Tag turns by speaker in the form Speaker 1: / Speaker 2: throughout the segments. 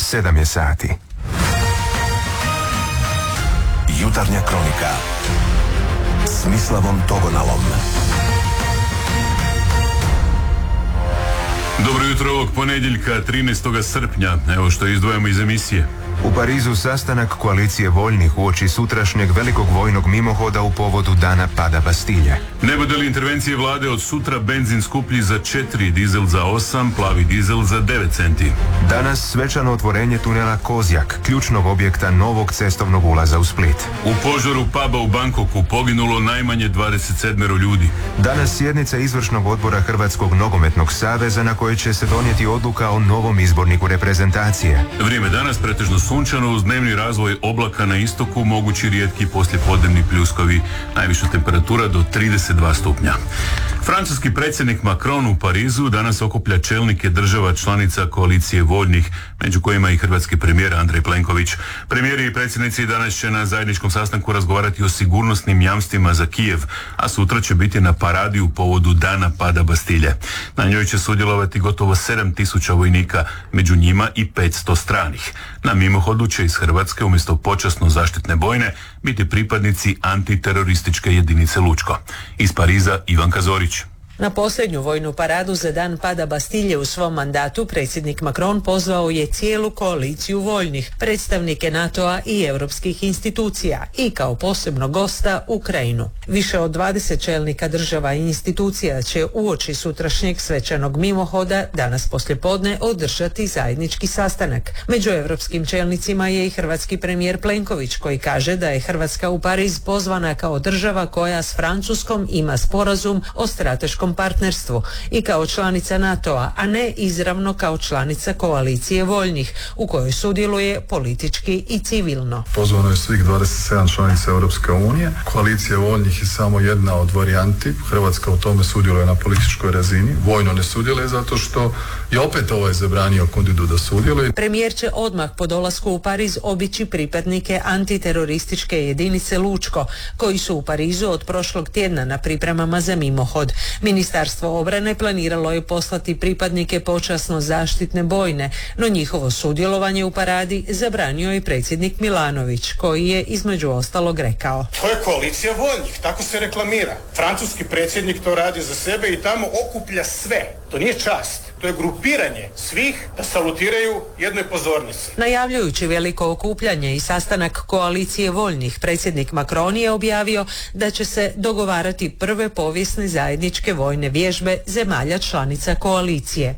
Speaker 1: 7 je sati.
Speaker 2: Jutarnja kronika s Mislavom Togonalom.
Speaker 3: Dobro jutro ovog ponedjeljka, 13. srpnja. Evo što izdvajamo iz emisije.
Speaker 1: U Parizu sastanak koalicije voljnih uoči sutrašnjeg velikog vojnog mimohoda u povodu dana pada Bastilje.
Speaker 3: Ne bude li intervencije vlade od sutra benzin skuplji za 4, dizel za 8, plavi dizel za 9 centi.
Speaker 1: Danas svečano otvorenje tunela Kozjak, ključnog objekta novog cestovnog ulaza u Split.
Speaker 3: U požaru puba u Bangkoku poginulo najmanje 27 ljudi.
Speaker 1: Danas sjednica izvršnog odbora Hrvatskog nogometnog saveza na kojoj će se donijeti odluka o novom izborniku reprezentacije.
Speaker 3: Vrijeme danas pretežno sunčano uz dnevni razvoj oblaka na istoku, mogući rijetki poslijepodnevni pljuskovi, najviša temperatura do 32 stupnja. Francuski predsjednik Macron u Parizu danas okuplja čelnike država članica koalicije voljnih, među kojima i hrvatski premijer Andrej Plenković. Premijeri i predsjednici danas će na zajedničkom sastanku razgovarati o sigurnosnim jamstvima za Kijev, a sutra će biti na paradi u povodu dana pada Bastilje. Na njoj će sudjelovati gotovo 7.000 vojnika, među njima i 500 stranih. Na mimohodu će iz Hrvatske umjesto počasno zaštitne bojne biti pripadnici antiterorističke jedinice Lučko. Iz Pariza Ivanka Zorić.
Speaker 4: Na posljednju vojnu paradu za dan pada Bastilje u svom mandatu predsjednik Macron pozvao je cijelu koaliciju voljnih, predstavnike NATO-a i europskih institucija i kao posebno gosta Ukrajinu. Više od 20 čelnika država i institucija će uoči sutrašnjeg svečanog mimohoda danas poslijepodne održati zajednički sastanak. Među europskim čelnicima je i hrvatski premijer Plenković koji kaže da je Hrvatska u Pariz pozvana kao država koja s Francuskom ima sporazum o strateškom partnerstvu i kao članica NATO-a, a ne izravno kao članica koalicije voljnih u kojoj sudjeluje politički i civilno.
Speaker 5: Pozvano je svih 27 članica Europske unije. Koalicija voljnih je samo jedna od varijanti. Hrvatska u tome sudjeluje na političkoj razini. Vojno ne sudjeluje zato što je opet zabranio kandidu da sudjeluje.
Speaker 4: Premijer će odmah po dolasku u Pariz obići pripadnike antiterorističke jedinice Lučko, koji su u Parizu od prošlog tjedna na pripremama za mimohod. Ministarstvo obrane planiralo je poslati pripadnike počasno zaštitne bojne, no njihovo sudjelovanje u paradi zabranio je predsjednik Milanović, koji je između ostalog rekao:
Speaker 6: To je koalicija voljnih, tako se reklamira. Francuski predsjednik to radi za sebe i tamo okuplja sve. To nije čast, to je grupiranje svih da salutiraju jednoj pozornici.
Speaker 4: Najavljujući veliko okupljanje i sastanak koalicije voljnih, predsjednik Macron je objavio da će se dogovarati prve povijesne zajedničke vojne vježbe zemalja članica koalicije.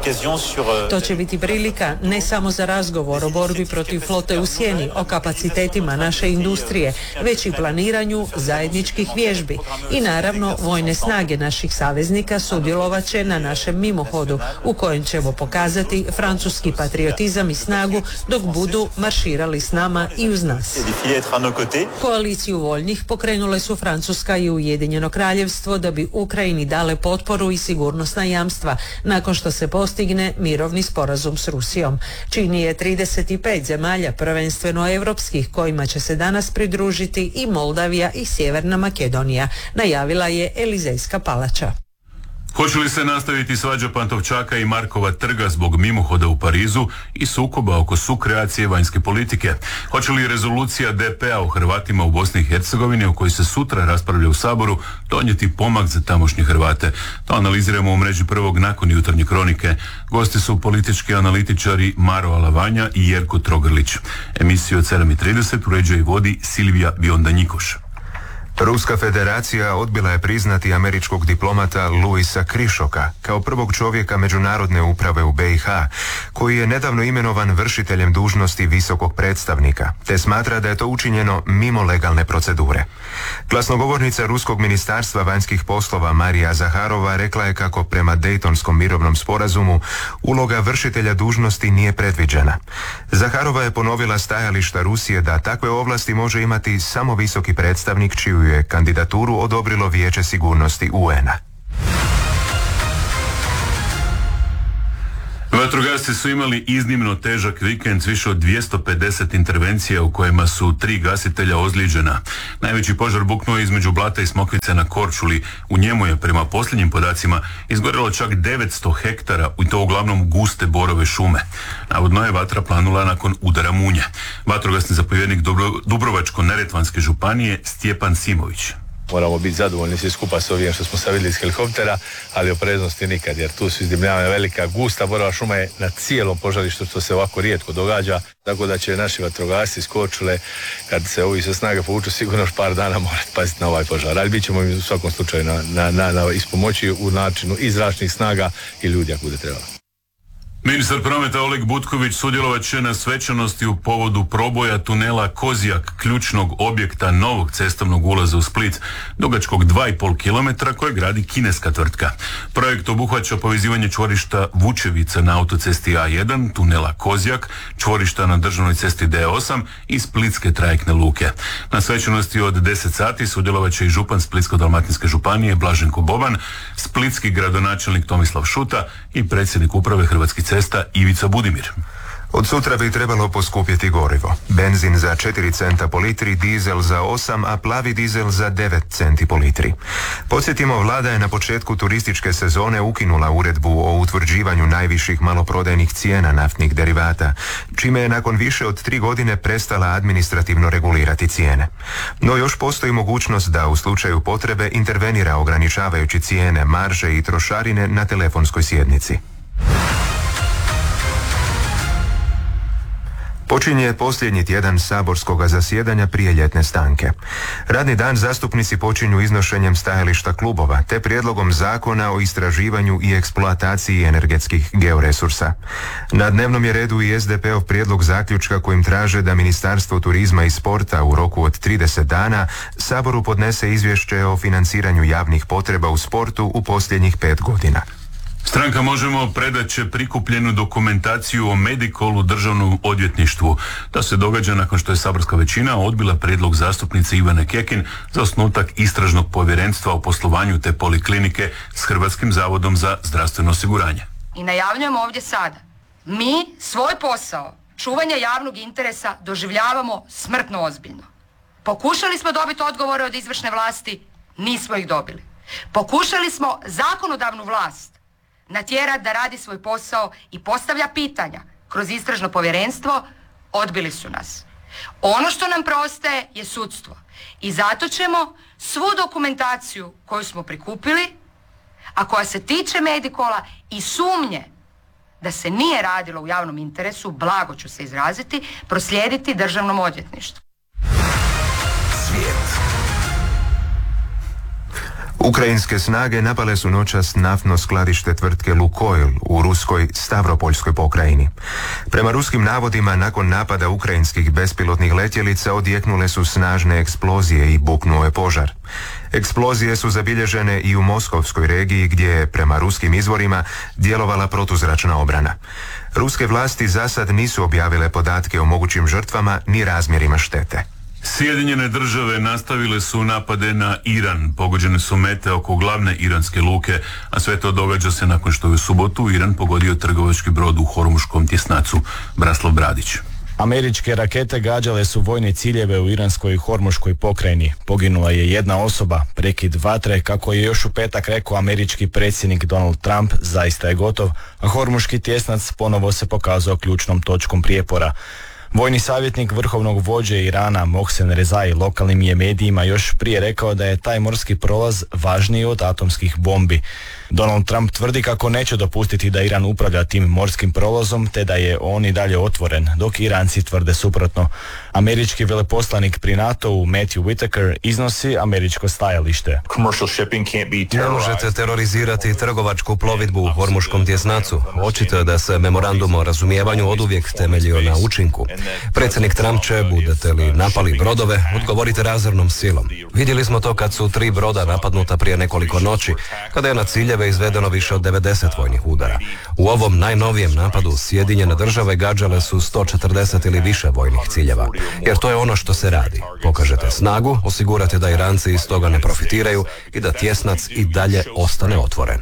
Speaker 4: To će biti prilika ne samo za razgovor o borbi protiv flote u sjeni, o kapacitetima naše industrije, već i planiranju zajedničkih vježbi. I naravno, vojne snage naših saveznika sudjelovat će na našem mimohodu, u kojem ćemo pokazati francuski patriotizam i snagu dok budu marširali s nama i uz nas. Koaliciju voljnih pokrenule su Francuska i Ujedinjeno Kraljevstvo da bi Ukrajini dale potporu i sigurnosna jamstva nakon što se postigne mirovni sporazum s Rusijom. Čini je 35 zemalja, prvenstveno europskih, kojima će se danas pridružiti i Moldavija i Sjeverna Makedonija, najavila je Elizejska palača.
Speaker 3: Hoće li se nastaviti svađa Pantovčaka i Markova trga zbog mimohoda u Parizu i sukoba oko sukreacije vanjske politike? Hoće li rezolucija DP-a o Hrvatima u Bosni i Hercegovini, o kojoj se sutra raspravlja u Saboru, donijeti pomak za tamošnje Hrvate? To analiziramo u mreži Prvog nakon jutarnje kronike. Gosti su politički analitičari Maro Alavanja i Jerko Trogrlić. Emisiju od 7:30 uređuje i vodi Silvija Bionda-Njikoš.
Speaker 1: Ruska federacija odbila je priznati američkog diplomata Luisa Krišoka kao prvog čovjeka međunarodne uprave u BiH, koji je nedavno imenovan vršiteljem dužnosti visokog predstavnika, te smatra da je to učinjeno mimo legalne procedure. Glasnogovornica Ruskog ministarstva vanjskih poslova Marija Zaharova rekla je kako prema Dejtonskom mirovnom sporazumu uloga vršitelja dužnosti nije predviđena. Zaharova je ponovila stajališta Rusije da takve ovlasti može imati samo visoki predstavnik čiju je kandidaturu odobrilo Vijeće sigurnosti UN-a.
Speaker 3: Vatrogasci su imali iznimno težak vikend s više od 250 intervencija u kojima su 3 gasitelja ozlijeđena. Najveći požar buknuo je između Blata i Smokvice na Korčuli. U njemu je, prema posljednjim podacima, izgorelo čak 900 hektara, i to uglavnom guste borove šume. Navodno je vatra planula nakon udara munje. Vatrogasni zapovjednik Dubrovačko-neretvanske županije Stjepan Simović.
Speaker 7: Moramo biti zadovoljni svi skupa s ovim što smo savili iz helikoptera, ali opreznosti nikad, jer tu su izdimljavanja velika, gusta borova šuma je na cijelom požarištu, što se ovako rijetko događa, tako da će naši vatrogasci iz Korčule, kad se ovi sa snaga povuču, sigurno još par dana morati paziti na ovaj požar, ali bit ćemo im u svakom slučaju na ispomoći u načinu i zračnih snaga i ljudi ako bude trebalo.
Speaker 3: Ministar prometa Oleg Butković sudjelovat će na svečanosti u povodu proboja tunela Kozjak, ključnog objekta novog cestovnog ulaza u Split, dugačkog 2,5 km koje gradi kineska tvrtka. Projekt obuhvaća povezivanje čvorišta Vučevica na autocesti A1, tunela Kozjak, čvorišta na državnoj cesti D8 i splitske trajektne luke. Na svečanosti od 10 sati sudjelovat će i župan Splitsko-dalmatinske županije Blaženko Boban, splitski gradonačelnik Tomislav Šuta i predsjednik uprave Hrvatskih cesta Ivica Budimir.
Speaker 1: Od sutra bi trebalo poskupjeti gorivo. Benzin za 4 centa po litri, dizel za 8, a plavi dizel za 9 centi po litri. Podsjetimo, vlada je na početku turističke sezone ukinula uredbu o utvrđivanju najviših maloprodajnih cijena naftnih derivata, čime je nakon više od 3 godine prestala administrativno regulirati cijene. No još postoji mogućnost da u slučaju potrebe intervenira ograničavajući cijene, marže i trošarine na telefonskoj sjednici. Počinje posljednji tjedan saborskog zasjedanja prije ljetne stanke. Radni dan zastupnici počinju iznošenjem stajališta klubova te prijedlogom zakona o istraživanju i eksploataciji energetskih georesursa. Na dnevnom je redu i SDP-ov prijedlog zaključka kojim traže da Ministarstvo turizma i sporta u roku od 30 dana Saboru podnese izvješće o financiranju javnih potreba u sportu u posljednjih 5 godina.
Speaker 3: Stranka Možemo predat će prikupljenu dokumentaciju o Medikolu državnom odvjetništvu. To se događa nakon što je saborska većina odbila prijedlog zastupnice Ivane Kekin za osnutak istražnog povjerenstva o poslovanju te poliklinike s Hrvatskim zavodom za zdravstveno osiguranje.
Speaker 8: I najavljujemo ovdje sada. Mi svoj posao čuvanja javnog interesa doživljavamo smrtno ozbiljno. Pokušali smo dobiti odgovore od izvršne vlasti, nismo ih dobili. Pokušali smo zakonodavnu vlast natjerati da radi svoj posao i postavlja pitanja kroz istražno povjerenstvo, odbili su nas. Ono što nam preostaje je sudstvo. I zato ćemo svu dokumentaciju koju smo prikupili, a koja se tiče Medikola i sumnje da se nije radilo u javnom interesu, blago ću se izraziti, proslijediti Državnom odvjetništvu.
Speaker 2: Svijet.
Speaker 1: Ukrajinske snage napale su noćas naftno skladište tvrtke Lukoil u ruskoj Stavropoljskoj pokrajini. Prema ruskim navodima, nakon napada ukrajinskih bespilotnih letjelica odjeknule su snažne eksplozije i buknuo je požar. Eksplozije su zabilježene i u Moskovskoj regiji gdje je, prema ruskim izvorima, djelovala protuzračna obrana. Ruske vlasti zasad nisu objavile podatke o mogućim žrtvama ni razmjerima štete.
Speaker 3: Sjedinjene države nastavile su napade na Iran. Pogođene su mete oko glavne iranske luke, a sve to događa se nakon što je u subotu Iran pogodio trgovački brod u Hormuškom tjesnacu. Braslav Bradić.
Speaker 9: Američke rakete gađale su vojne ciljeve u iranskoj Hormuškoj pokrajini. Poginula je jedna osoba. Prekid vatre, kako je još u petak rekao američki predsjednik Donald Trump, zaista je gotov, a Hormuški tjesnac ponovo se pokazao ključnom točkom prijepora. Vojni savjetnik vrhovnog vođe Irana Mohsen Rezai lokalnim je medijima još prije rekao da je taj morski prolaz važniji od atomskih bombi. Donald Trump tvrdi kako neće dopustiti da Iran upravlja tim morskim prolazom te da je on i dalje otvoren, dok Iranci tvrde suprotno. Američki veleposlanik pri NATO-u Matthew Whitaker iznosi američko stajalište.
Speaker 10: Ne možete terorizirati trgovačku plovidbu u Hormuškom tjesnacu. Očito je da se memorandum o razumijevanju oduvijek temeljio na učinku. Predsjednik Trump će, budete li napali brodove, odgovorite razornom silom. Vidjeli smo to kad su 3 broda napadnuta prije nekoliko noći, kada je na ciljeve ciljeve izvedeno više od 90 vojnih udara. U ovom najnovijem napadu Sjedinjene države gađale su 140 ili više vojnih ciljeva, jer to je ono što se radi. Pokažete snagu, osigurate da Iranci iz toga ne profitiraju i da tjesnac i dalje ostane otvoren.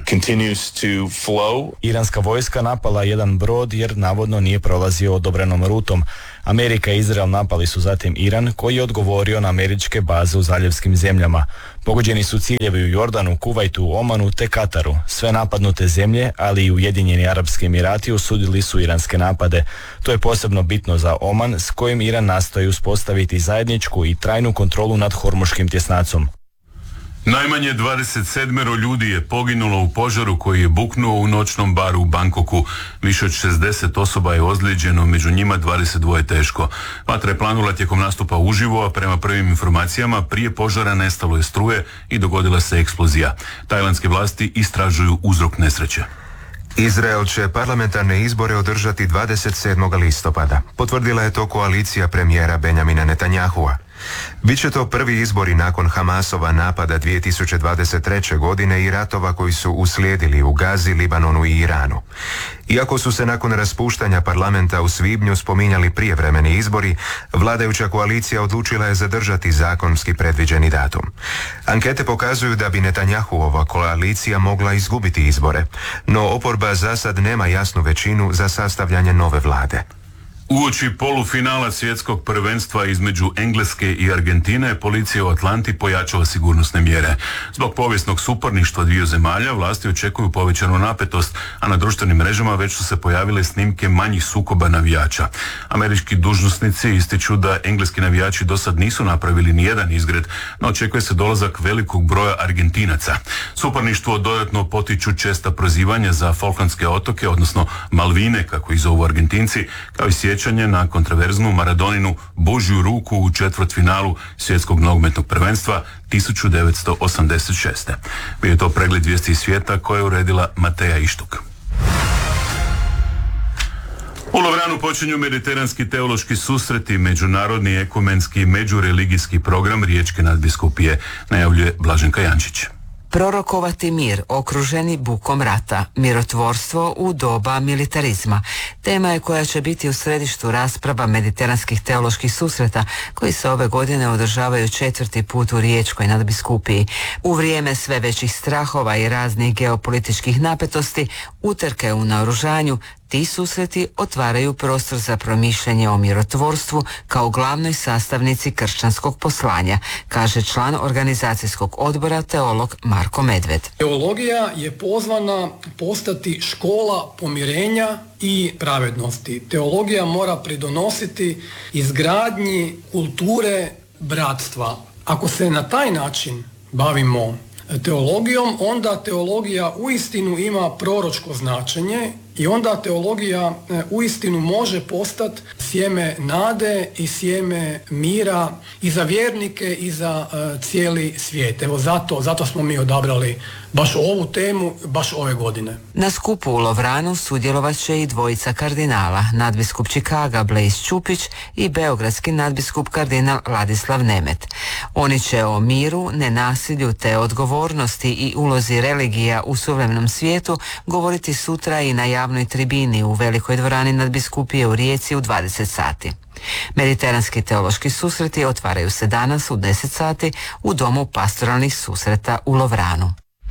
Speaker 9: Iranska vojska napala jedan brod jer navodno nije prolazio odobrenom rutom. Amerika i Izrael napali su zatim Iran, koji je odgovorio na američke baze u zaljevskim zemljama. Pogođeni su ciljevi u Jordanu, Kuvajtu, Omanu te Kataru. Sve napadnute zemlje, ali i Ujedinjeni Arapski Emirati osudili su iranske napade. To je posebno bitno za Oman, s kojim Iran nastoji uspostaviti zajedničku i trajnu kontrolu nad Hormuškim tjesnacom.
Speaker 3: Najmanje 27 ljudi je poginulo u požaru koji je buknuo u noćnom baru u Bangkoku. Više od 60 osoba je ozlijeđeno, među njima 22 teško. Vatra je planula tijekom nastupa uživo, a prema prvim informacijama prije požara nestalo je struje i dogodila se eksplozija. Tajlandske vlasti istražuju uzrok nesreće.
Speaker 1: Izrael će parlamentarne izbore održati 27. listopada. Potvrdila je to koalicija premijera Benjamina Netanyahua. Biće to prvi izbori nakon Hamasova napada 2023. godine i ratova koji su uslijedili u Gazi, Libanonu i Iranu. Iako su se nakon raspuštanja parlamenta u svibnju spominjali prijevremeni izbori, vladajuća koalicija odlučila je zadržati zakonski predviđeni datum. Ankete pokazuju da bi Netanjahuova koalicija mogla izgubiti izbore, no oporba za sad nema jasnu većinu za sastavljanje nove vlade.
Speaker 3: Uoči polufinala svjetskog prvenstva između Engleske i Argentine, policija u Atlanti pojačala sigurnosne mjere. Zbog povijesnog suparništva dviju zemalja, vlasti očekuju povećanu napetost, a na društvenim mrežama već su se pojavile snimke manjih sukoba navijača. Američki dužnosnici ističu da engleski navijači do sad nisu napravili nijedan izgred, no očekuje se dolazak velikog broja Argentinaca. Suparništvo dodatno potiču česta prozivanja za Falklandske otoke, odnosno Malvine, kako ih zovu Argentinci, kao i sjećanje na kontroverznu Maradoninu Božju ruku u četvrtfinalu svjetskog nogometnog prvenstva 1986. Bio je to pregled vijesti iz svijeta koje je uredila Mateja Ištuk. U Lovranu počinju mediteranski teološki susreti, međunarodni ekumenski međureligijski program Riječke nadbiskupije, najavljuje Blaženka Jančić.
Speaker 11: Prorokovati mir, okruženi bukom rata, mirotvorstvo u doba militarizma. Tema je koja će biti u središtu rasprava mediteranskih teoloških susreta, koji se ove godine održavaju 4. put u Riječkoj nadbiskupiji. U vrijeme sve većih strahova i raznih geopolitičkih napetosti, utrke u naoružanju, ti susreti otvaraju prostor za promišljanje o mirotvorstvu kao glavnoj sastavnici kršćanskog poslanja, kaže član organizacijskog odbora teolog Marko Medved.
Speaker 12: Teologija je pozvana postati škola pomirenja i pravednosti. Teologija mora pridonositi izgradnji kulture bratstva. Ako se na taj način bavimo teologijom, onda teologija uistinu ima proročko značenje i onda teologija uistinu može postati sjeme nade i sjeme mira i za vjernike i za cijeli svijet. Evo zato smo mi odabrali baš ovu temu, baš ove godine.
Speaker 11: Na skupu u Lovranu sudjelovat će i dvojica kardinala, nadbiskup Čikaga Blaise Čupić i beogradski nadbiskup kardinal Ladislav Nemet. Oni će o miru, nenasilju te odgovornosti i ulozi religija u suvremenom svijetu govoriti sutra i na javnoj tribini u velikoj dvorani nadbiskupije u Rijeci u 20 sati. Mediteranski teološki susreti otvaraju se danas u 10 sati u Domu pastoralnih susreta u Lovranu.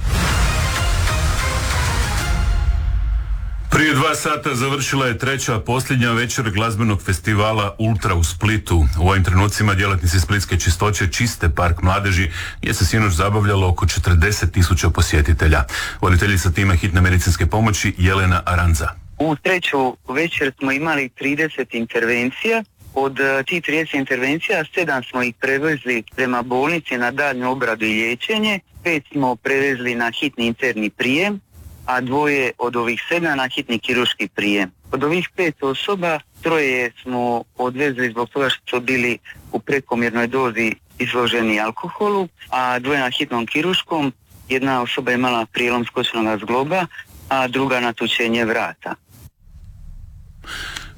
Speaker 3: Prije 2 sata završila je 3. posljednja večer glazbenog festivala Ultra u Splitu. U ovim trenucima djelatnici Splitske čistoće čiste park mladeži gdje se sinoć zabavljalo oko 40.000 posjetitelja. Voditeljica tima hitne medicinske pomoći Jelena Aranza.
Speaker 13: U 3. večer smo imali 30 intervencija. Od tih 30 intervencija 7 smo ih prevezli prema bolnici na daljnju obradu i liječenje, 5 smo prevezli na hitni interni prijem, a 2 od ovih 7 na hitni kirurški prijem. Od ovih 5 osoba 3 smo odvezli zbog toga što su bili u prekomjernoj dozi izloženi alkoholu, a 2 na hitnom kirurškom. 1 osoba je imala prijelom skočnog zgloba, a druga natučenje vrata.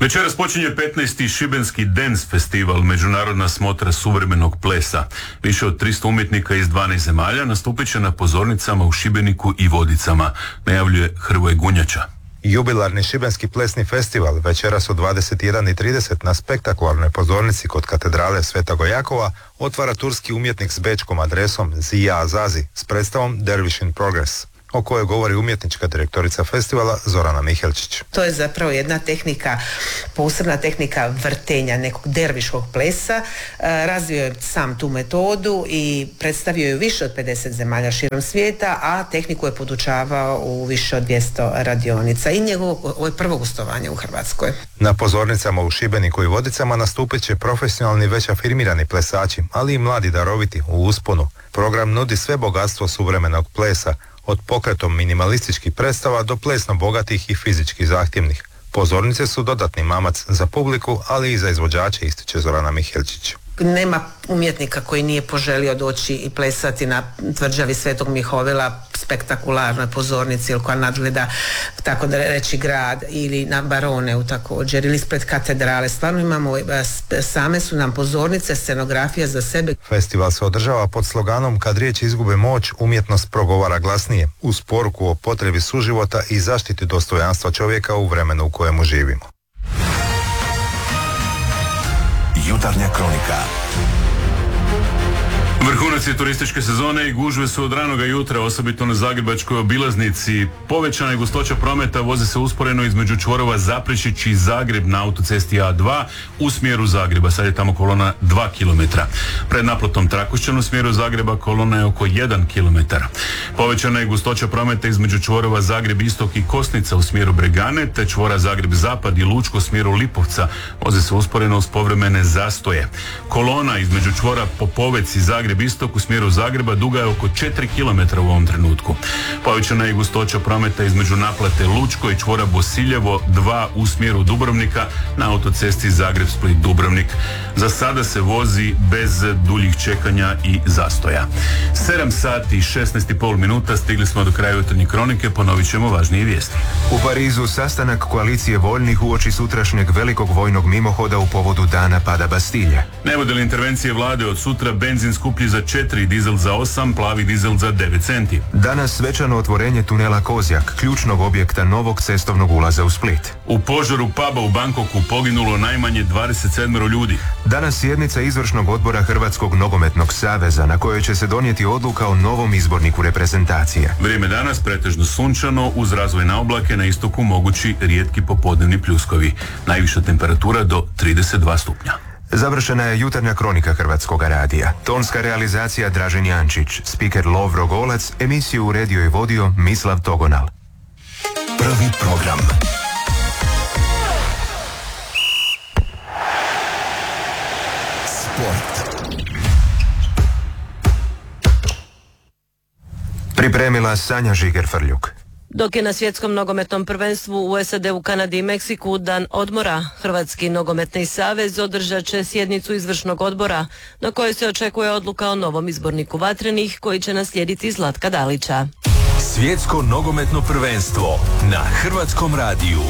Speaker 3: Večeras počinje 15. Šibenski Dance festival, međunarodna smotra suvremenog plesa. Više od 300 umjetnika iz 12 zemalja nastupit će na pozornicama u Šibeniku i Vodicama, najavljuje Hrvoje Gunjača.
Speaker 14: Jubilarni Šibenski plesni festival večeras u 21:30 na spektakularnoj pozornici kod katedrale Svetog Jakova otvara turski umjetnik s bečkom adresom Zija Azazi s predstavom Dervish in Progress, o kojoj govori umjetnička direktorica festivala Zorana Mihelčić.
Speaker 15: To je zapravo jedna tehnika, posebna tehnika vrtenja nekog derviškog plesa. Razvio je sam tu metodu i predstavio ju više od 50 zemalja širom svijeta, a tehniku je podučavao u više od 200 radionica i ovo je prvo gostovanje u Hrvatskoj.
Speaker 14: Na pozornicama u Šibeniku i Vodicama nastupit će profesionalni već afirmirani plesači, ali i mladi daroviti u usponu. Program nudi sve bogatstvo suvremenog plesa, od pokretom minimalističkih predstava do plesno bogatih i fizički zahtjevnih. Pozornice su dodatni mamac za publiku, ali i za izvođače, ističe Zorana Mihelčić.
Speaker 15: Nema umjetnika koji nije poželio doći i plesati na tvrđavi Svetog Mihovila, spektakularnoj pozornici ili koja nadgleda, tako da reći, grad, ili na Baroneu također, ili ispred katedrale. Stvarno imamo, same su nam pozornice, scenografija za sebe.
Speaker 14: Festival se održava pod sloganom "Kad riječi izgube moć, umjetnost progovara glasnije", uz poruku o potrebi suživota i zaštiti dostojanstva čovjeka u vremenu u kojemu živimo.
Speaker 2: Jutarnja kronika.
Speaker 3: Vrhunac je turističke sezone i gužve su od ranoga jutra, osobito na zagrebačkoj obilaznici. Povećana je gustoća prometa, vozi se usporeno između čvorova Zaprešić i Zagreb na autocesti A2 u smjeru Zagreba. Sad je tamo kolona 2 km. Pred naplotom Trakošćan u smjeru Zagreba kolona je oko 1 km. Povećana je gustoća prometa između čvorova Zagreb Istok i Kosnica u smjeru Bregane, te čvora Zagreb Zapad i Lučko u smjeru Lipovca. Vozi se usporeno uz povremene zastoje. Kolona između čvora Popovec i Zagreb Istok u smjeru Zagreba duga je oko 4 km u ovom trenutku. Povećana je gustoća prometa između naplate Lučko i čvora Bosiljevo 2 u smjeru Dubrovnika na autocesti Zagreb-Split-Dubrovnik. Za sada se vozi bez duljih čekanja i zastoja. 7 sati i 16,5 minuta, stigli smo do kraja jutarnje kronike, ponovit ćemo važnije vijesti.
Speaker 1: U Parizu sastanak koalicije voljnih uoči sutrašnjeg velikog vojnog mimohoda u povodu dana pada Bastilje.
Speaker 3: Ne bude li intervencije vlade od sutra, benzin skuplji za 4, dizel za 8, plavi dizel za 9 centi.
Speaker 1: Danas svečano otvorenje tunela Kozjak, ključnog objekta novog cestovnog ulaza u Split.
Speaker 3: U požaru puba u Bangkoku poginulo najmanje 27 ljudi.
Speaker 1: Danas sjednica izvršnog odbora Hrvatskog nogometnog saveza na kojoj će se donijeti odluka o novom izborniku reprezentacije.
Speaker 3: Vrijeme danas pretežno sunčano, uz razvojne oblake, na istoku mogući rijetki popodnevni pljuskovi. Najviša temperatura do 32 stupnja.
Speaker 1: Završena je jutarnja kronika Hrvatskog radija. Tonska realizacija Dražen Jančić, spiker Lovro Golac, emisiju uredio i vodio Mislav Togonal.
Speaker 2: Prvi program. Sport.
Speaker 1: Pripremila Sanja Žiger-Frljuk.
Speaker 16: Dok je na svjetskom nogometnom prvenstvu u SAD-u, Kanadi i Meksiku dan odmora, Hrvatski nogometni savez održat će sjednicu izvršnog odbora na kojoj se očekuje odluka o novom izborniku vatrenih koji će naslijediti Zlatka Dalića.
Speaker 2: Svjetsko nogometno prvenstvo na Hrvatskom radiju.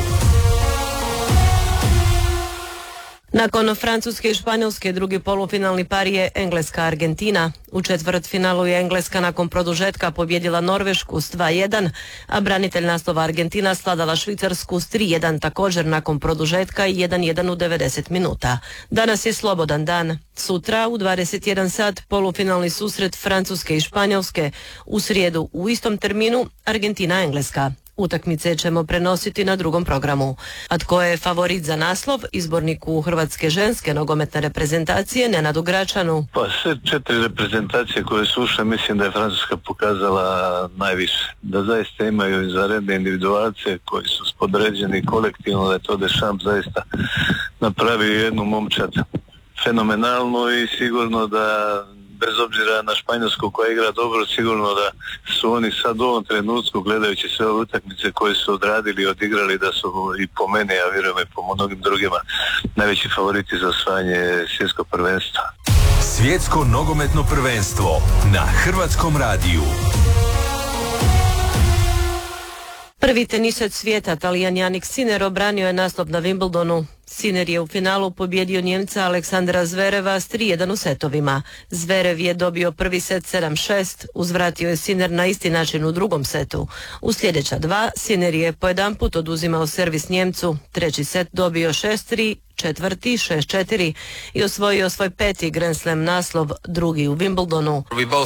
Speaker 16: Nakon Francuske i Španjolske, drugi polufinalni par je Engleska-Argentina. U četvrtfinalu je Engleska nakon produžetka pobjedila Norvešku s 2:1, a branitelj naslova Argentina sladala Švicarsku s 3:1 također nakon produžetka i 1:1 u 90 minuta. Danas je slobodan dan. Sutra u 21 sat polufinalni susret Francuske i Španjolske. U srijedu u istom terminu Argentina-Engleska. Utakmice ćemo prenositi na drugom programu. A tko je favorit za naslov? Izborniku hrvatske ženske nogometne reprezentacije Nenadu Gračanu.
Speaker 17: Pa sve 4 reprezentacije koje su ušle, mislim da je Francuska pokazala najviše. Da zaista imaju izvanredne individualce koji su spodređeni kolektivno, da je to Deschamps zaista napravio jednu momčad fenomenalnu i sigurno da bez obzira na Španjolsku koja igra dobro, sigurno da su oni sad u ovom trenutku, gledajući sve ove utakmice koje su odradili i odigrali, da su i po mene, ja vjerujem i po mnogim drugima, najveći favoriti za osvajanje svjetskog prvenstva.
Speaker 2: Svjetsko nogometno prvenstvo na Hrvatskom radiju.
Speaker 16: Prvi tenisac svijeta, Talijan Jannik Sinner, obranio je naslov na Wimbledonu. Sinner je u finalu pobjedio Njemca Aleksandra Zvereva s 3-1 u setovima. Zverev je dobio prvi set 7-6, uzvratio je Sinner na isti način u drugom setu. U sljedeća dva Sinner je po jedan put oduzimao servis Njemcu, treći set dobio 6-3, četvrti 6-4 i osvojio svoj peti Grand Slam naslov, drugi u Wimbledonu.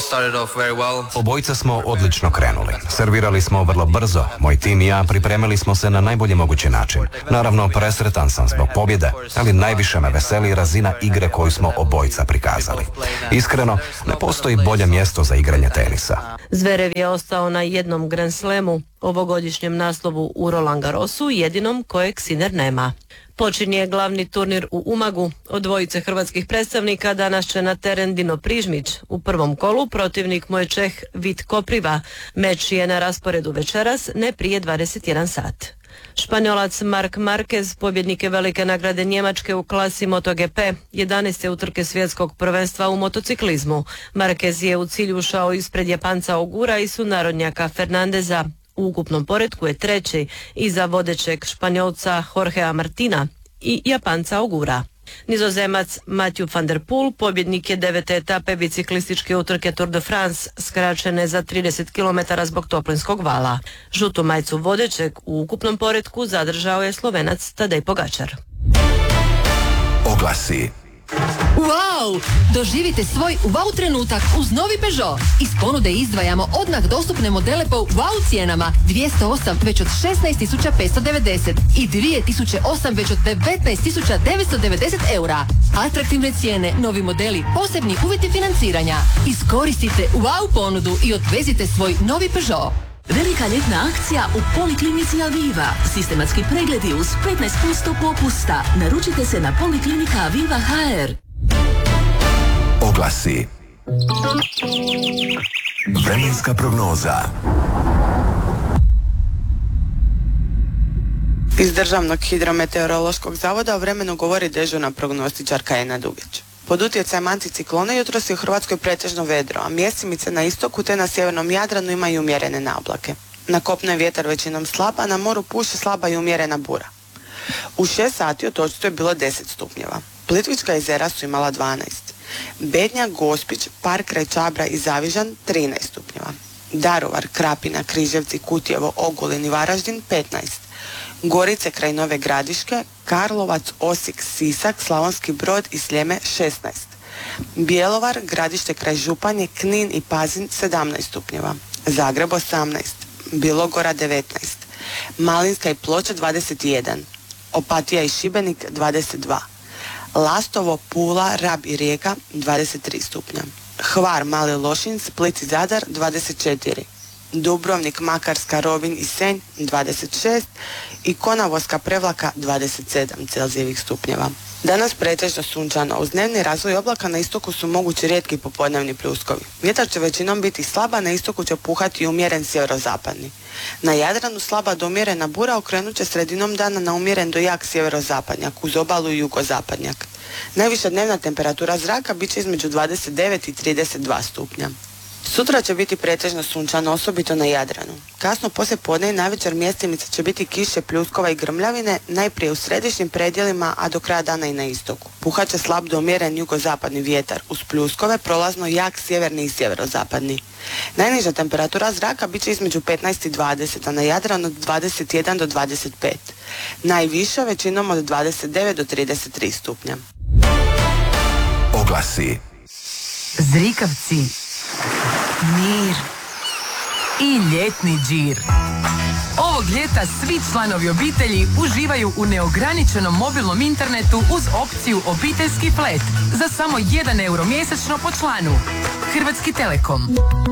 Speaker 10: Obojica smo odlično krenuli. Servirali smo vrlo brzo. Moj tim i ja pripremili smo se na najbolji mogući način. Naravno, presretan sam zbog pobjede, ali najviše me veseli razina igre koju smo obojica prikazali. Iskreno, ne postoji bolje mjesto za igranje tenisa.
Speaker 16: Zverev je ostao na jednom Grand Slamu, ovogodišnjem naslovu u Roland Garrosu, jedinom kojeg Sinner nema. Počinje glavni turnir u Umagu. Od dvojice hrvatskih predstavnika danas će na teren Dino Prižmić. U prvom kolu protivnik mu je Čeh Vit Kopriva. Meč je na rasporedu večeras, ne prije 21 sat. Španjolac Marc Marquez, pobjednik je velike nagrade Njemačke u klasi MotoGP, 11. utrke svjetskog prvenstva u motociklizmu. Marquez je u cilj ušao ispred Japanca Ogura i sunarodnjaka Fernandeza. U ukupnom poretku je treći iza vodećeg Španjolca Jorgea Martina i Japanca Ogura. Nizozemac Mathieu van der Poel pobjednik je 9. etape biciklističke utrke Tour de France, skraćene za 30 km zbog toplinskog vala. Žutu majicu vodećeg u ukupnom poretku zadržao je Slovenac Tadej Pogačar.
Speaker 2: Oglasi.
Speaker 18: Wow! Doživite svoj wow trenutak uz novi Peugeot. Iz ponude izdvajamo odmah dostupne modele po wow cijenama 208 već od 16.590 i 2008 već od 19.990 eura. Atraktivne cijene, novi modeli, posebni uvjeti financiranja. Iskoristite wow ponudu i odvezite svoj novi Peugeot.
Speaker 19: Velika ljetna akcija u Poliklinici Aviva. Sistematski pregledi uz 15% popusta. Naručite se na Poliklinika Aviva HR.
Speaker 2: Oglasi. Vremenska prognoza.
Speaker 20: Iz Državnog hidrometeorološkog zavoda o vremenu govori dežurna prognostičarka Ena Dugić. Pod utjecajem anticiklona jutros je u Hrvatskoj pretežno vedro, a mjesimice na istoku te na sjevernom Jadranu imaju umjerene naoblake. Na kopnu je vjetar većinom slab, a na moru puše slaba i umjerena bura. U 6 sati otočito je bilo 10 stupnjeva. Plitvička jezera su imala 12. Bednja, Gospić, Park kraj Čabra i Zavižan 13 stupnjeva. Daruvar, Krapina, Križevci, Kutjevo, Ogulin i Varaždin 15. Gorice kraj Nove Gradiške, Karlovac, Osijek, Sisak, Slavonski Brod i Sljeme 16. Bjelovar, Gradište kraj Županje, Knin i Pazin 17 stupnjeva. Zagreb 18. Bilogora 19. Malinska i Ploče 21. Opatija i Šibenik 22. Lastovo, Pula, Rab i Rijeka 23 stupnja. Hvar, Mali Lošinj, Split i Zadar 24. Dubrovnik, Makarska, Rovinj i Senj 26 i Konavolska, Prevlaka 27 celzijevih stupnjeva. Danas pretežno sunčano, uz dnevni razvoj oblaka na istoku su mogući rijetki popodnevni pljuskovi. Vjetar će većinom biti slaba, na istoku će puhati umjeren sjeverozapadni. Na Jadranu slaba do umjerena bura okrenut će sredinom dana na umjeren do jak sjeverozapadnjak, uz obalu i jugozapadnjak. Najviša dnevna temperatura zraka bit će između 29 i 32 stupnja. Sutra će biti pretežno sunčano, osobito na Jadranu. Kasno poslije podne i navečer mjestimice će biti kiše, pljuskova i grmljavine, najprije u središnjim predjelima, a do kraja dana i na istoku. Puhat će slab do umjeren jugozapadni vjetar, uz pljuskove prolazno jak sjeverni i sjeverozapadni. Najniža temperatura zraka bit će između 15 i 20, a na Jadranu od 21 do 25. Najviša većinom od 29 do 33 stupnja.
Speaker 2: Oglasi.
Speaker 18: Zrikavci, mir i ljetni džir. Ovog ljeta svi članovi obitelji uživaju u neograničenom mobilnom internetu uz opciju obiteljski flat za samo 1 euro mjesečno po članu. Hrvatski Telekom.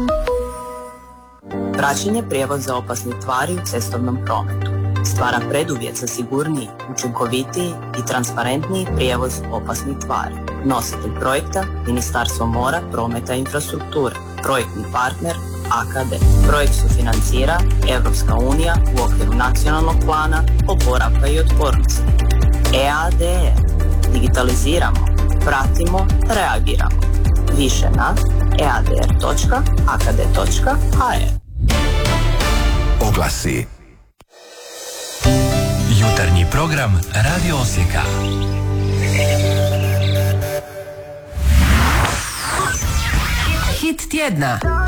Speaker 21: Praćenje prijevoza opasnih tvari u cestovnom prometu stvara preduvjet za sigurniji, učinkovitiji i transparentniji prijevoz opasnih tvari. Nositelj projekta Ministarstvo mora, prometa i infrastrukture. Projektni partner AKD. Projekt sufinancira Europska unija u okviru nacionalnog plana oporavka i otpornosti. EADR. Digitaliziramo, pratimo, reagiramo. Više na eadr.akd.hr.
Speaker 2: Oglasi. Jutarnji program Radio Osijeka.
Speaker 18: Hit tjedna.